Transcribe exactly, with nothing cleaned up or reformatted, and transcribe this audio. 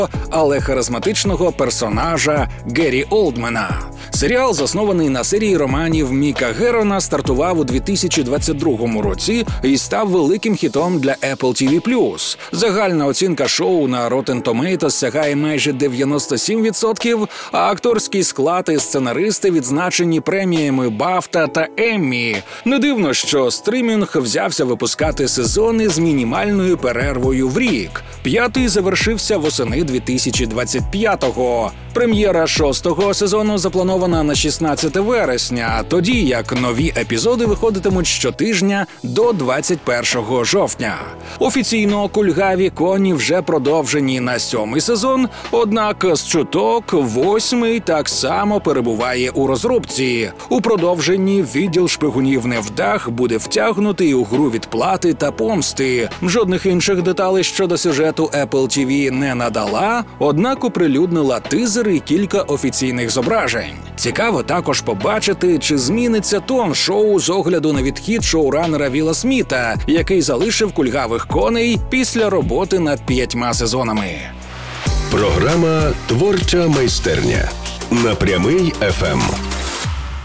але харизматичного персонажа Гері Олдмена. Серіал, заснований на серії романів Міка Герона, стартував у дві тисячі двадцять другому році і став великим хітом для Apple ті ві плюс. Загальна оцінка шоу на Rotten Tomatoes сягає майже дев'яносто сім відсотків, а акторський склад і сценаристи відзначені преміями Бафта та Еммі. Не дивно, що стрімінг взявся випускати сезони з мінімальною перервою в рік. П'ятий завершився восени дві тисячі двадцять п'ятого. Прем'єра шостого сезону запланована на шістнадцяте вересня, тоді як нові епізоди виходитимуть щотижня до двадцять першого жовтня. Офіційно «Кульгаві коні» вже продовжені на сьомий сезон, однак з чуток восьмий так само перебуває у розробці. У продовженні відділ шпигунів невдах буде втягнутий у гру відплати та помсти. Жодних інших деталей щодо сюжету Apple ті ві не надала, однак оприлюднила тизер і кілька офіційних зображень. Цікаво також побачити, чи зміниться тон шоу з огляду на відхід шоуранера Вілла Сміта, який залишив «Кульгавих коней» після роботи над п'ятьма сезонами. Програма «Творча майстерня» на Прямий еф ем.